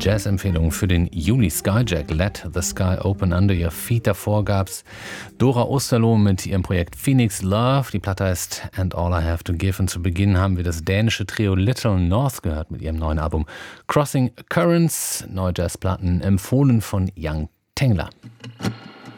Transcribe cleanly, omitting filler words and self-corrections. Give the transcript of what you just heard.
Jazz-Empfehlung für den Juli. Skyjack, Let the Sky Open Under Your Feet. Davor gab's Dora Osterloh mit ihrem Projekt Phoenix Love. Die Platte heißt And All I Have to Give. Und zu Beginn haben wir das dänische Trio Little North gehört mit ihrem neuen Album Crossing Currents. Neue Jazzplatten empfohlen von Young Tengler.